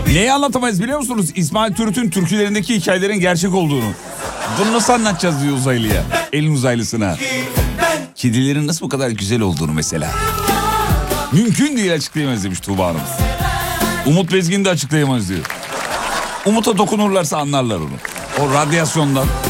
Neyi anlatamayız biliyor musunuz? İsmail Türüt'ün türkülerindeki hikayelerin gerçek olduğunu. Bunu nasıl anlatacağız diyor uzaylıya. Elin uzaylısına. Kedilerin nasıl bu kadar güzel olduğunu mesela. Mümkün değil açıklayamaz demiş Tuğba Hanım. Umut Bezgin de açıklayamaz diyor. Umut'a dokunurlarsa anlarlar onu. O radyasyondan.